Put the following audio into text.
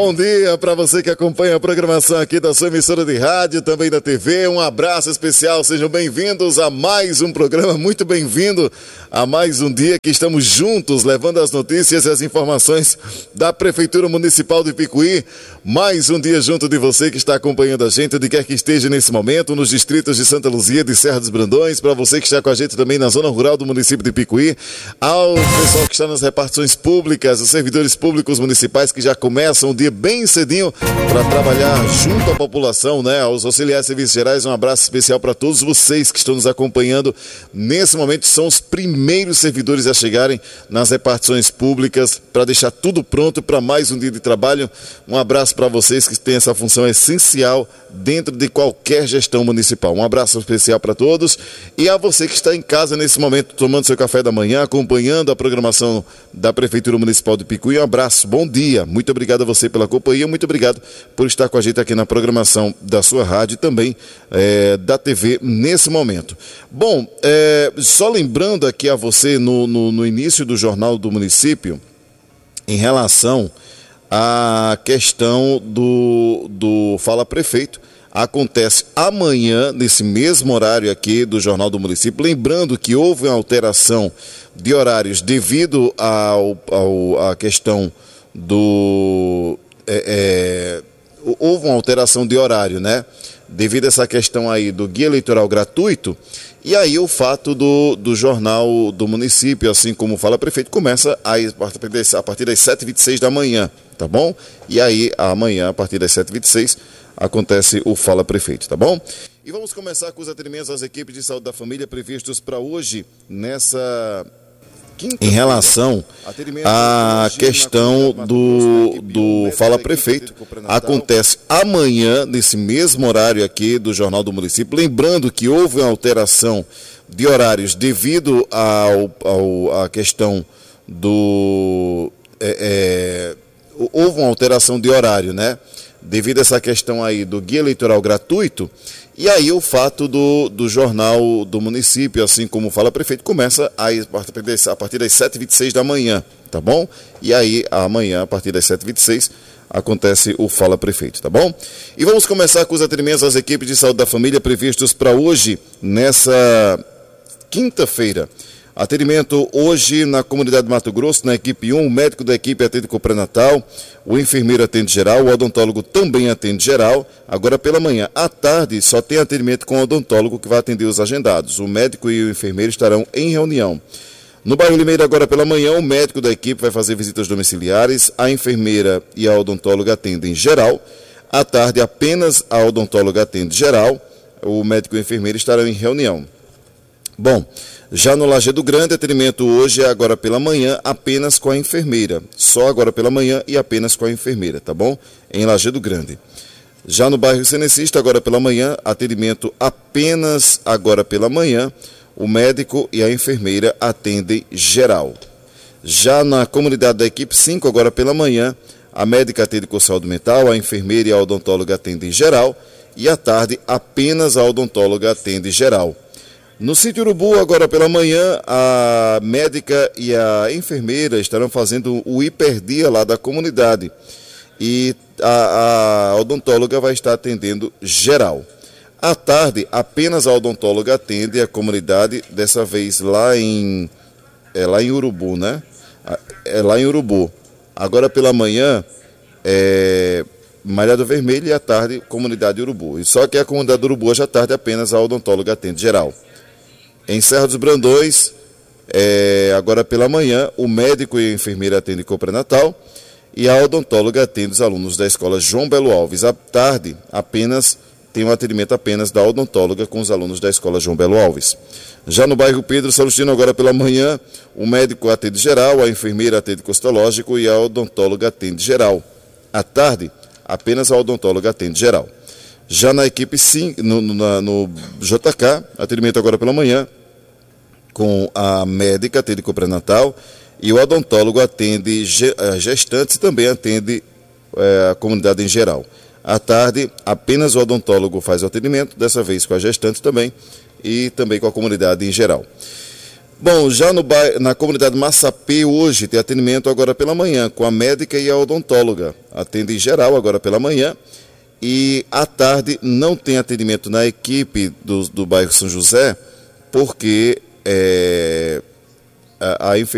Bom dia para você que acompanha a programação aqui da sua emissora de rádio, também da TV. Um abraço especial, sejam bem-vindos a mais um programa, muito bem-vindo a mais um dia que estamos juntos levando as notícias e as informações da Prefeitura Municipal de Ipicuí. Mais um dia junto de você que está acompanhando a gente, onde quer que esteja nesse momento, nos distritos de Santa Luzia, de Serra dos Brandões, para você que está com a gente também na zona rural do município de Ipicuí, ao pessoal que está nas repartições públicas, os servidores públicos municipais que já começam o dia bem cedinho para trabalhar junto à população, né? Aos auxiliares de serviços gerais, um abraço especial para todos vocês que estão nos acompanhando nesse momento, são os primeiros servidores a chegarem nas repartições públicas para deixar tudo pronto para mais um dia de trabalho. Um abraço para vocês que têm essa função essencial dentro de qualquer gestão municipal. Um abraço especial para todos e a você que está em casa nesse momento tomando seu café da manhã, acompanhando a programação da Prefeitura Municipal de Ipicuí. Um abraço, bom dia, muito obrigado a você pela companhia, muito obrigado por estar com a gente aqui na programação da sua rádio e também da TV nesse momento. Bom, só lembrando aqui a você no início do Jornal do Município, em relação à questão do Fala Prefeito, acontece amanhã, nesse mesmo horário aqui do Jornal do Município, lembrando que houve uma alteração de horários devido à questão houve uma alteração de horário, né? Devido a essa questão aí do guia eleitoral gratuito, e aí o fato do Jornal do Município, assim como Fala Prefeito, começa a partir das 7h26 da manhã, tá bom? E aí amanhã, a partir das 7h26, acontece o Fala Prefeito, tá bom? E vamos começar com os atendimentos às equipes de saúde da família previstos para hoje, nessa quinta. Em relação à questão do Fala Prefeito, acontece amanhã, nesse mesmo horário aqui do Jornal do Município, lembrando que houve uma alteração de horários devido à questão houve uma alteração de horário, né? Devido a essa questão aí do guia eleitoral gratuito, e aí o fato do Jornal do Município, assim como Fala Prefeito, começa a partir das 7h26 da manhã, tá bom? E aí amanhã, a partir das 7h26, acontece o Fala Prefeito, tá bom? E vamos começar com os atendimentos às equipes de saúde da família previstos para hoje, nessa quinta-feira. Atendimento hoje na comunidade de Mato Grosso, na equipe 1, o médico da equipe atende com o pré-natal, o enfermeiro atende geral, o odontólogo também atende geral. Agora pela manhã, à tarde, só tem atendimento com o odontólogo que vai atender os agendados. O médico e o enfermeiro estarão em reunião. No bairro Limeira, agora pela manhã, o médico da equipe vai fazer visitas domiciliares, a enfermeira e a odontóloga atendem geral. À tarde, apenas a odontóloga atende geral, o médico e o enfermeiro estarão em reunião. Bom, já no Lajeado Grande, atendimento hoje é agora pela manhã, apenas com a enfermeira. Só agora pela manhã e apenas com a enfermeira, tá bom? Em Lajeado Grande. Já no bairro Cenecista, agora pela manhã, atendimento apenas agora pela manhã, o médico e a enfermeira atendem geral. Já na comunidade da equipe 5, agora pela manhã, a médica atende com saúde mental, a enfermeira e a odontóloga atendem geral, e à tarde apenas a odontóloga atende geral. No sítio Urubu, agora pela manhã, a médica e a enfermeira estarão fazendo o hiperdia lá da comunidade. E a odontóloga vai estar atendendo geral. À tarde, apenas a odontóloga atende a comunidade, dessa vez lá em Urubu, né? Lá em Urubu. Agora pela manhã, Malhado Vermelho, e à tarde, comunidade Urubu. E só que a comunidade Urubu, hoje à tarde, apenas a odontóloga atende geral. Em Serra dos Brandões, agora pela manhã, o médico e a enfermeira atendem com o pré-natal e a odontóloga atende os alunos da escola João Belo Alves. À tarde, tem um atendimento apenas da odontóloga com os alunos da escola João Belo Alves. Já no bairro Pedro Salustino, agora pela manhã, o médico atende geral, a enfermeira atende costológico e a odontóloga atende geral. À tarde, apenas a odontóloga atende geral. Já na equipe 5, no JK, atendimento agora pela manhã, com a médica atende com o pré-natal e o odontólogo atende gestantes e também atende a comunidade em geral. À tarde, apenas o odontólogo faz o atendimento, dessa vez com a gestante também e também com a comunidade em geral. Bom, já na comunidade Massapê hoje tem atendimento agora pela manhã com a médica e a odontóloga. Atende em geral agora pela manhã e à tarde não tem atendimento na equipe do bairro São José porque a enfermeira